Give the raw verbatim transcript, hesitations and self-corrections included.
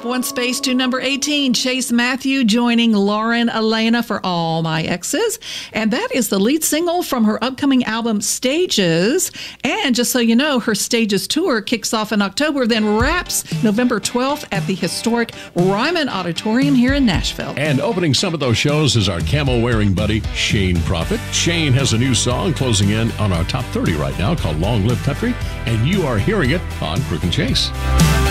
up one space to number eighteen, Chase Matthew joining Lauren Elena for All My Exes. And that is the lead single from her upcoming album, Stages. And just so you know, her Stages tour kicks off in October, then wraps November twelfth at the historic Ryman Auditorium here in Nashville. And opening some of those shows is our camel-wearing buddy, Shane Prophet. Shane has a new song closing in on our top thirty right now called Long Live Country, and you are hearing it on Crook and Chase.